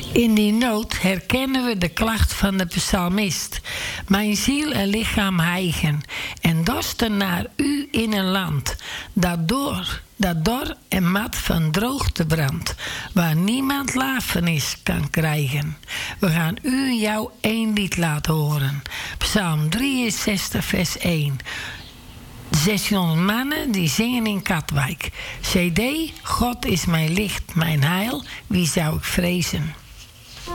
In die nood herkennen we de klacht van de psalmist. Mijn ziel en lichaam hijgen en dorsten naar u in een land dat dor en mat van droogte brandt, waar niemand lafenis kan krijgen. We gaan u jouw één lied laten horen. Psalm 63 vers 1. 1600 mannen die zingen in Katwijk. CD, God is mijn licht, mijn heil, wie zou ik vrezen?